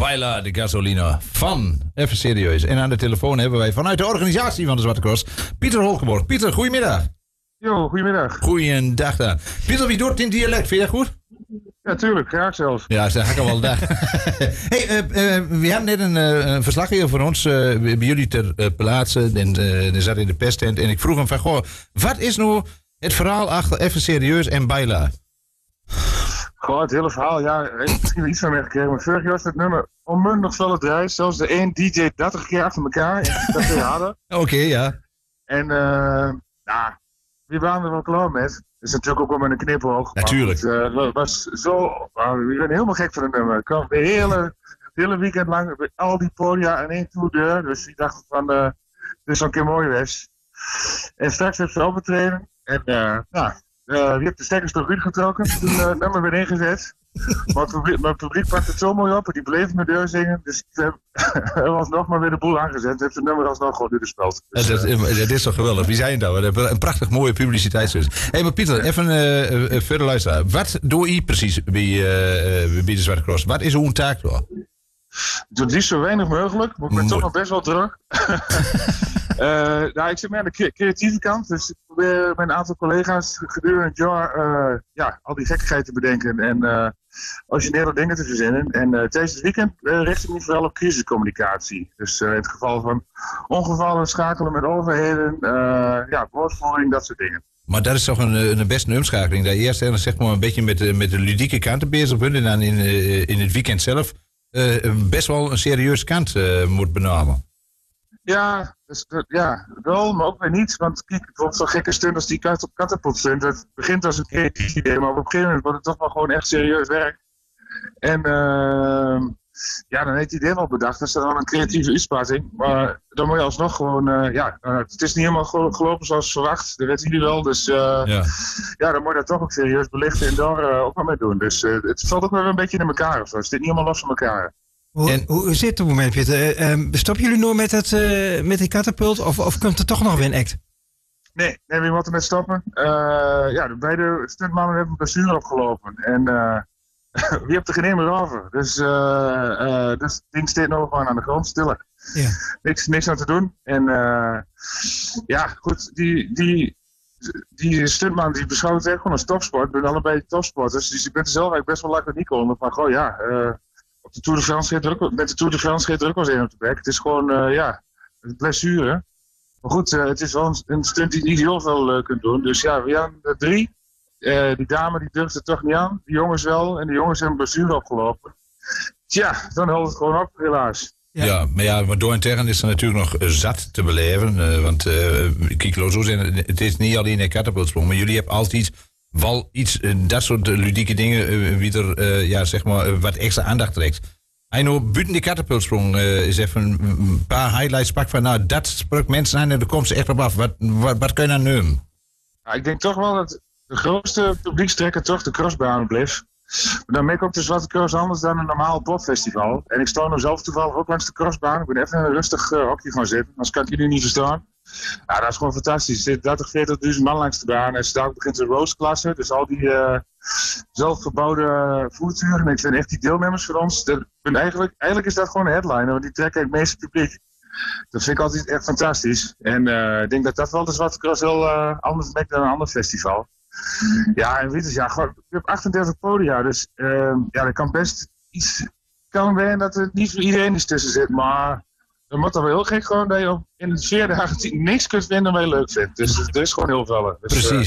Baila de Gasolina van Even Serieus. En aan de telefoon hebben wij vanuit de organisatie van de Zwarte Cross Pieter Holkenborg. Pieter, goedemiddag. Jo, goedemiddag. Goeiedag dan. Pieter, wie doet het in dialect? Vind je dat goed? Ja, tuurlijk. Graag zelfs. Ja, dat heb ik al wel dag. Hey, we hebben net een verslag hier voor ons bij jullie ter plaatse. En er zat in de perstent. En ik vroeg hem van, goh, wat is nou het verhaal achter Even Serieus en Baila? Goh, het hele verhaal, ja, ik heb misschien iets van meegekregen. Maar vorig jaar was het nummer onmundig veel het draaien. Zelfs de één DJ 30 keer achter elkaar. Dat we hadden. Oké, ja. En, ja, we waren er wel klaar met. Dat is natuurlijk ook wel met een knipoog. Natuurlijk. Het was zo, we zijn helemaal gek van het nummer. Ik kwam de hele weekend lang al die podia en één toerdeur. Dus ik dacht van, dit is zo'n keer mooi geweest. En straks heb ze opgetreden. En, wie heeft de stekkers toch getrokken? Toen het nummer weer ingezet. Maar het publiek pakte het zo mooi op en die bleef met deur zingen. Dus ik heb alsnog maar weer de boel aangezet. Heeft het nummer alsnog gewoon gespeeld. Dus, dat is toch geweldig. Wie zijn dat? We hebben een prachtig mooie publiciteitszus. Hé, maar Pieter, even verder luisteren. Wat doe je precies bij de Zwarte Cross? Wat is uw taak door? Ik doe het liefst zo weinig mogelijk, maar ik ben toch nog best wel druk. Ik zit meer aan de creatieve kant, dus ik probeer met een aantal collega's gedurende het jaar al die gekkigheid te bedenken en originele dingen te verzinnen. En tijdens het weekend richt ik me vooral op crisiscommunicatie. Dus in het geval van ongevallen, schakelen met overheden, woordvoering, dat soort dingen. Maar dat is toch een beste omschakeling. Dat je eerst zeg maar een beetje met de ludieke kanten bezig bent en dan in het weekend zelf best wel een serieuze kant moet benamen. Ja, wel, maar ook weer niet. Want kijk, het wordt zo'n gekke stunt als die katapult stunt. Het begint als een creatief idee, maar op een gegeven moment wordt het toch wel gewoon echt serieus werk. En dan heeft het idee wel bedacht. Dat is dan een creatieve uitspating. Maar dan moet je alsnog gewoon, het is niet helemaal gelopen zoals verwacht. Dat weten jullie wel. Dus dan moet je dat toch ook serieus belichten en daar ook wel mee doen. Dus het valt ook wel een beetje in elkaar of zo. Het zit niet helemaal los van elkaar. Hoe zit het op het moment, Pieter? Stoppen jullie nog met die katapult of komt er toch nog weer een act? Nee, we moeten met stoppen. De beide stuntmannen hebben een blessure opgelopen. En wie hebt er geen meer over? Dus het ding staat nog gewoon aan de grond, stiller. Ja. Niks aan te doen. En goed, die stuntman die beschouwt het echt gewoon als topsport. We zijn allebei topsporters, dus ik ben er zelf eigenlijk best wel laconiek onder. Van, op de Tour de France met de Tour de France geeft er ook wel eens een op de bek. Het is gewoon, een blessure. Maar goed, het is wel een stunt die niet heel veel kunt doen. Dus ja, we hebben 3. Die dame die durft het toch niet aan. Die jongens wel. En de jongens hebben een blessure opgelopen. Tja, dan houdt het gewoon op, helaas. Ja, maar door en tegen is er natuurlijk nog zat te beleven. Want kijk, zo zijn, het is niet alleen een katapultsprong. Maar jullie hebben altijd wel iets, dat soort ludieke dingen, wie er wat extra aandacht trekt. En nou, buiten die katapultsprong is even een paar highlights pak van, nou, dat sprak mensen aan en daar komt ze echt op af. Wat kun je nou nemen? Ik denk toch wel dat de grootste publiekstrekker toch de crossbaan bleef. Maar dan merk ik ook de Zwarte Cross anders dan een normaal popfestival. En ik sta nu zelf toevallig ook langs de crossbaan. Ik ben even in een rustig hokje gaan zitten, anders kan ik jullie niet verstaan. Ja, dat is gewoon fantastisch. Er zit 30.000, 40.000 man langs de baan. En daar begint de roastklasse. Dus al die zelfgebouwde voertuigen. En ik vind echt die deelnemers van ons. Eigenlijk is dat gewoon een headliner. Want die trekken het meeste publiek. Dat vind ik altijd echt fantastisch. En ik denk dat wel de Zwarte Cross heel anders maakt dan een ander festival. Ja, en weet je, we hebben 38 podia. Dus er kan best iets kan zijn dat er niet voor iedereen iets tussen zit. Maar dan moet toch wel heel gek gewoon dat je in het 4 dagen niks kunt vinden wat je leuk vindt. Dus dat is gewoon heel veel. Dus, precies.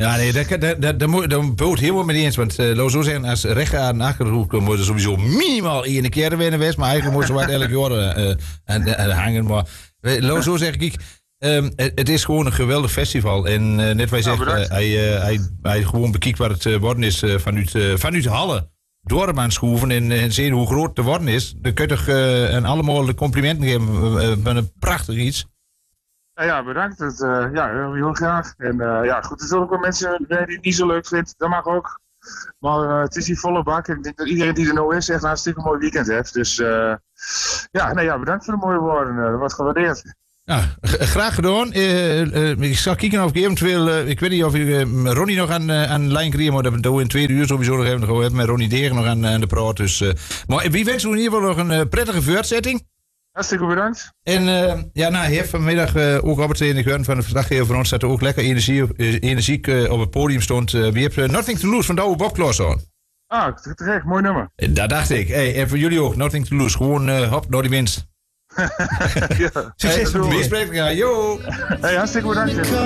Daar boot heel wat mee eens. Want laat zo zeggen, als rechter aan de achterhoek moet er sowieso minimaal 1 keer winnen wees. Maar eigenlijk moet ze wat elk jaar hangen. Maar laat zo zeggen, kijk. Het is gewoon een geweldig festival. En net wij zeggen, hij gewoon bekijkt wat het worden is vanuit Halle. Door hem aan schroeven en zien hoe groot het worden is. Dan kun je toch een alle mogelijke complimenten geven. Een prachtig iets. Ja, bedankt. Heel graag. En goed, er zullen ook wel mensen die het niet zo leuk vindt. Dat mag ook. Maar het is hier volle bak. En ik denk dat iedereen die er nou is echt een hartstikke mooi weekend heeft. Dus bedankt voor de mooie woorden. Dat wordt gewaardeerd. Nou, graag gedaan. Ik zal kijken of ik eventueel... ik weet niet of ik Ronnie nog aan de lijn krijg, maar dat doen we in 2 uur sowieso nog even. We hebben met Ronnie Degen nog aan de praat. Dus, maar wie wensen we in ieder geval nog een prettige voortzetting. Hartstikke bedankt. En hij heeft vanmiddag ook op het tweede gehoord van de verslaggever van ons dat er ook lekker energiek op het podium stond. Wie hebt Nothing to Lose van de oude Bob Klaas aan? Ah, terecht. Mooi nummer. Dat dacht ik. Hey, en voor jullie ook. Nothing to Lose. Gewoon hop, door die winst. Ja. Succes. Wie spreekt elkaar? Yo! Hey, hartstikke bedankt.